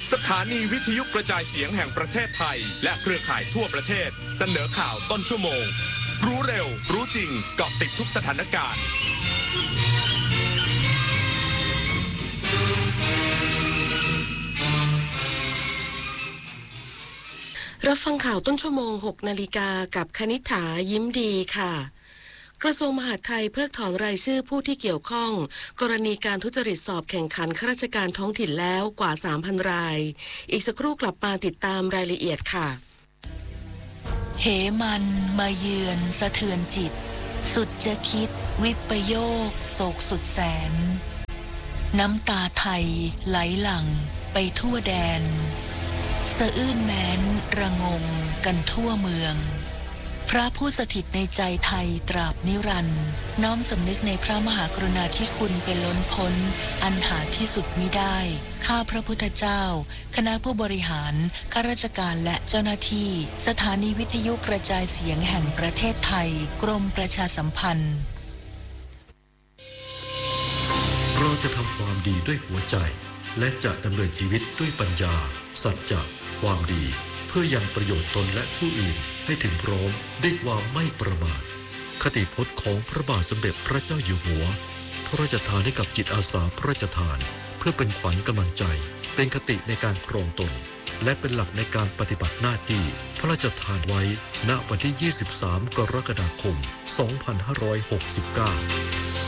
สถานีวิทยุกระจายเสียงแห่งประเทศไทยและเครือข่ายทั่วประเทศเสนอข่าวต้นชั่วโมงรู้เร็วรู้จริงเกาะติดทุกสถานการณ์รับฟังข่าวต้นชั่วโมง 6 นาฬิกากับคณิษฐายิ้มดีค่ะกระทรวงมหาดไทยเพิกถอนรายชื่อผู้ที่เกี่ยวข้องกรณีการทุจริตสอบแข่งขันข้าราชการท้องถิ่นแล้วกว่า 3,000 รายอีกสักครู่กลับมาติดตามรายละเอียดค่ะเหมันมาเยือนสะเทือนจิตสุดจะคิดวิปโยคโศกสุดแสนน้ำตาไทยไหลหลั่งไปทั่วแดนสะอื้นแม้นระงมกันทั่วเมืองพระผู้สถิตในใจไทยตราบนิรันดร์น้อมสำนึกในพระมหากรุณาธิคุณเป็นล้นพ้นอันหาที่สุดมิได้ข้าพระพุทธเจ้าคณะผู้บริหารข้าราชการและเจ้าหน้าที่สถานีวิทยุกระจายเสียงแห่งประเทศไทยกรมประชาสัมพันธ์เราจะทำความดีด้วยหัวใจและจะดำเนินชีวิตด้วยปัญญาสัจจะความดีเพื่อยังประโยชน์ตนและผู้อื่นให้ถึงพร้อมด้วยความไม่ประมาทคติพจน์ของพระบาทสมเด็จพระเจ้าอยู่หัวพระราชทานให้กับจิตอาสาพระราชทานเพื่อเป็นขวัญกำลังใจเป็นคติในการครองตนและเป็นหลักในการปฏิบัติหน้าที่พระราชทานไว้ณวันที่ 23 กรกฎาคม 2569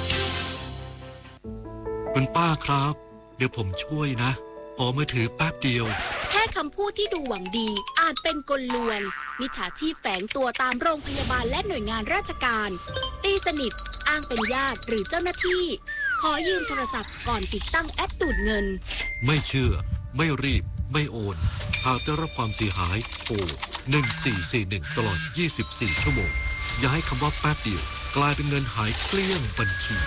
คุณป้าครับเดี๋ยวผมช่วยนะขอมือถือแป๊บเดียวแค่คำพูดที่ดูหวังดีอาจเป็นกลลวงมิจฉาชีพแฝงตัวตามโรงพยาบาลและหน่วยงานราชการตีสนิทอ้างเป็นญาติหรือเจ้าหน้าที่ขอยืมโทรศัพท์ก่อนติดตั้งแอปดูดเงินไม่เชื่อไม่รีบไม่โอนหากได้รับความเสียหายโทร1441ตลอด24ชั่วโมงอย่าให้คำว่าแป๊บเดียวกลายเป็นเงินหายเกลี้ยงบัญชี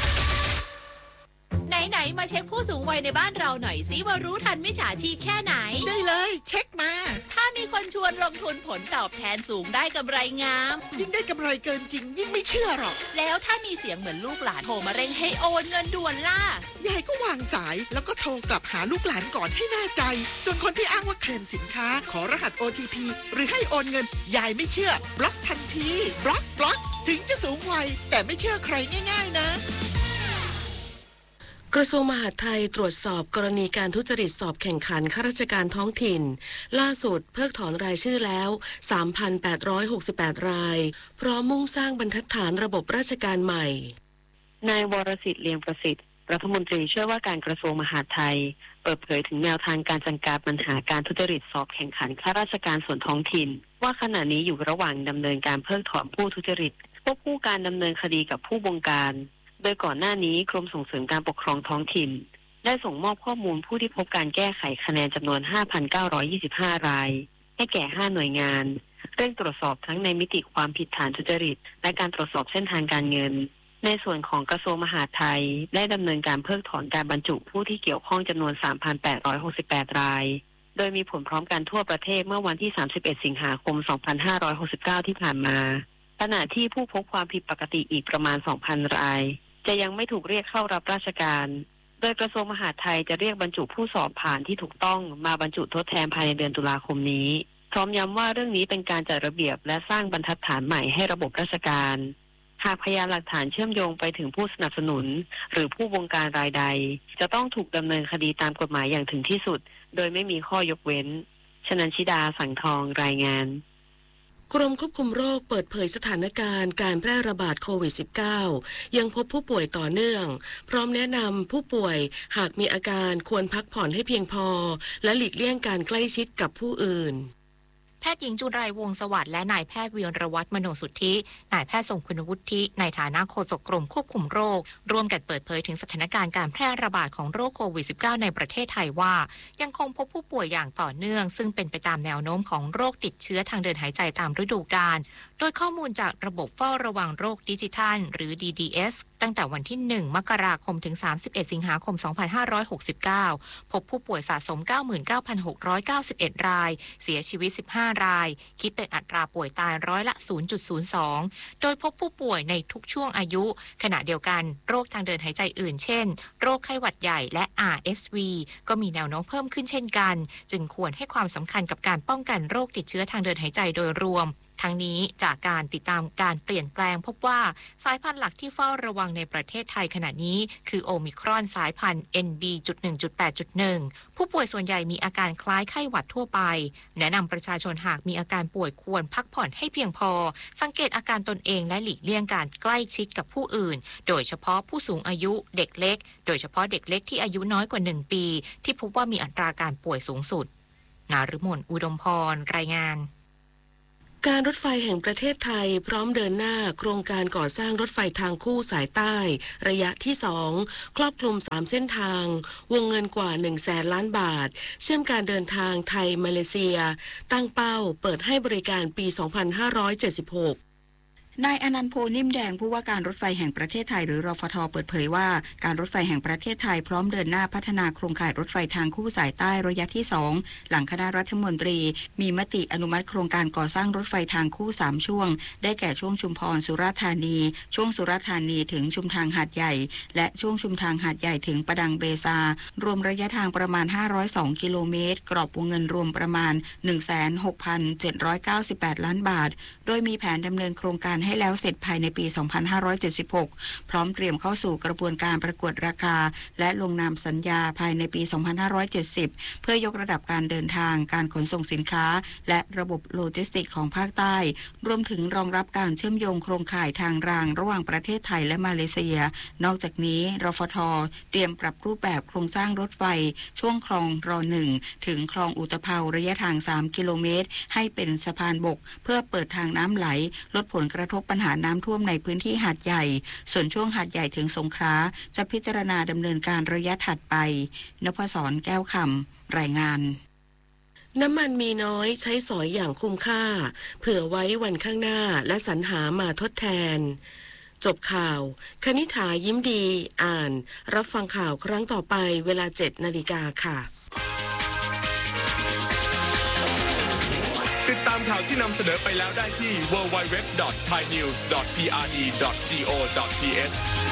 ไหนมาเช็คผู้สูงวัยในบ้านเราหน่อยสิว่ารู้ทันมิจฉาชีพแค่ไหนได้เลยเช็คมาถ้ามีคนชวนลงทุนผลตอบแทนสูงได้กำไรงามยิ่งได้กำไรเกินจริงยิ่งไม่เชื่อหรอกแล้วถ้ามีเสียงเหมือนลูกหลานโทรมาเร่งให้โอนเงินด่วนล่ะยายก็วางสายแล้วก็โทรกลับหาลูกหลานก่อนให้แน่ใจส่วนคนที่อ้างว่าเคลมสินค้าขอรหัส OTP หรือให้โอนเงินยายไม่เชื่อบล็อกทันทีบล็อกถึงจะสูงวัยแต่ไม่เชื่อใครง่ายๆนะกระทรวงมหาดไทยตรวจสอบกรณีการทุจริตสอบแข่งขันข้าราชการท้องถิ่นล่าสุดเพิกถอนรายชื่อแล้ว 3,868 รายพร้อมมุ่งสร้างบรรทัดฐานระบบราชการใหม่นายวรสิทธิ์เลียงประสิทธิ์รัฐมนตรีช่วยว่าการกระทรวงมหาดไทยเปิดเผยถึงแนวทางการจัดการปัญหาการทุจริตสอบแข่งขันข้าราชการส่วนท้องถิ่นว่าขณะนี้อยู่ระหว่างดำเนินการเพิกถอนผู้ทุจริตควบคู่การดำเนินคดีกับผู้บงการโดยก่อนหน้านี้กรมส่งเสริมการปกครองท้องถิ่นได้ส่งมอบข้อมูลผู้ที่พบการแก้ไขคะแนนจำนวน 5,925 รายให้แก่ 5 หน่วยงานเร่งตรวจสอบทั้งในมิติความผิดฐานทุจริตและการตรวจสอบเส้นทางการเงินในส่วนของกระทรวงมหาดไทยได้ดำเนินการเพิกถอนการบรรจุผู้ที่เกี่ยวข้องจำนวน 3,868 รายโดยมีผลพร้อมกันทั่วประเทศเมื่อวันที่ 31 สิงหาคม 2569 ที่ผ่านมาขณะที่ผู้พบความผิดปกติอีกประมาณ 2,000 รายจะยังไม่ถูกเรียกเข้ารับราชการโดยกระทรวงมหาดไทยจะเรียกบรรจุผู้สอบผ่านที่ถูกต้องมาบรรจุทดแทนภายในเดือนตุลาคมนี้พร้อมย้ำว่าเรื่องนี้เป็นการจัดระเบียบและสร้างบรรทัดฐานใหม่ให้ระบบราชการหากพยานหลักฐานเชื่อมโยงไปถึงผู้สนับสนุนหรือผู้บงการรายใดจะต้องถูกดำเนินคดีตามกฎหมายอย่างถึงที่สุดโดยไม่มีข้อยกเว้นชนันชิดาสังทองรายงานกรมควบคุมโรคเปิดเผยสถานการณ์การแพร่ระบาดโควิด -19 ยังพบผู้ป่วยต่อเนื่องพร้อมแนะนำผู้ป่วยหากมีอาการควรพักผ่อนให้เพียงพอและหลีกเลี่ยงการใกล้ชิดกับผู้อื่นแพทย์หญิงจุไรวงศ์สวัสดิ์และนายแพทย์วีรวัฒน์มโนสุทธินายแพทย์ทรงคุณวุฒิในฐานะโฆษกกรมควบคุมโรคร่วมกันเปิดเผยถึงสถานการณ์การแพร่ระบาดของโรคโควิด -19 ในประเทศไทยว่ายังคงพบผู้ป่วยอย่างต่อเนื่องซึ่งเป็นไปตามแนวโน้มของโรคติดเชื้อทางเดินหายใจตามฤดูกาลโดยข้อมูลจากระบบเฝ้าระวังโรคดิจิทัลหรือ DDS ตั้งแต่วันที่ 1 มกราคมถึง 31 สิงหาคม 2569 พบผู้ป่วยสะสม 99,691 รายเสียชีวิต 15 รายคิดเป็นอัตราป่วยตายร้อยละ 0.02 โดยพบผู้ป่วยในทุกช่วงอายุขณะเดียวกันโรคทางเดินหายใจอื่นเช่นโรคไข้หวัดใหญ่และ RSV ก็มีแนวโน้มเพิ่มขึ้นเช่นกันจึงควรให้ความสำคัญกับการป้องกันโรคติดเชื้อทางเดินหายใจโดยรวมทั้งนี้จากการติดตามการเปลี่ยนแปลงพบว่าสายพันธุ์หลักที่เฝ้าระวังในประเทศไทยขณะนี้คือโอมิครอนสายพันธุ์ NB.1.8.1 ผู้ป่วยส่วนใหญ่มีอาการคล้ายไข้หวัดทั่วไปแนะนำประชาชนหากมีอาการป่วยควรพักผ่อนให้เพียงพอสังเกตอาการตนเองและหลีกเลี่ยงการใกล้ชิดกับผู้อื่นโดยเฉพาะผู้สูงอายุเด็กเล็กโดยเฉพาะเด็กเล็กที่อายุน้อยกว่า1ปีที่พบว่ามีอัตราการป่วยสูงสุดนฤมล อุดมพรรายงานการรถไฟแห่งประเทศไทยพร้อมเดินหน้าโครงการก่อสร้างรถไฟทางคู่สายใต้ระยะที่2ครอบคลุม3เส้นทางวงเงินกว่า 100,000 ล้านบาทเชื่อมการเดินทางไทยมาเลเซียตั้งเป้าเปิดให้บริการปี 2576 นายอนันต์โพนิ่มแดงผู้ว่าการรถไฟแห่งประเทศไทยหรือรฟท.เปิดเผยว่าการรถไฟแห่งประเทศไทยพร้อมเดินหน้าพัฒนาโครงข่ายรถไฟทางคู่สายใต้ระยะที่2หลังคณะรัฐมนตรีมีมติอนุมัติโครงการก่อสร้างรถไฟทางคู่3ช่วงได้แก่ช่วงชุมพรสุราษฎร์ธานีช่วงสุราษฎร์ธานีถึงชุมทางหาดใหญ่และช่วงชุมทางหาดใหญ่ถึงประดังเบซารวมระยะทางประมาณ502กิโลเมตรกรอบวงเงินรวมประมาณ 16,798 ล้านบาทโดยมีแผนดำเนินโครงการให้แล้วเสร็จภายในปี 2576 พร้อมเตรียมเข้าสู่กระบวนการประกวดราคาและลงนามสัญญาภายในปี 2570 เพื่อยกระดับการเดินทางการขนส่งสินค้าและระบบโลจิสติกส์ของภาคใต้รวมถึงรองรับการเชื่อมโยงโครงข่ายทางรางระหว่างประเทศไทยและมาเลเซียนอกจากนี้รฟท.เตรียมปรับรูปแบบโครงสร้างรถไฟช่วงคลองร1ถึงคลองอุตภเประยะทาง3กิโลเมตรให้เป็นสะพานบกเพื่อเปิดทางน้ำไหลลดผลกระทบปัญหาน้ำท่วมในพื้นที่หาดใหญ่ส่วนช่วงหาดใหญ่ถึงสงขลาจะพิจารณาดำเนินการระยะถัดไปนพศร แก้วคำรายงานน้ำมันมีน้อยใช้สอยอย่างคุ้มค่าเผื่อไว้วันข้างหน้าและสรรหามาทดแทนจบข่าวคณิษฐายิ้มดีอ่านรับฟังข่าวครั้งต่อไปเวลา 7 นาฬิกาค่ะติดตามข่าวที่นำเสนอไปแล้วได้ที่ www.thainews.prd.go.th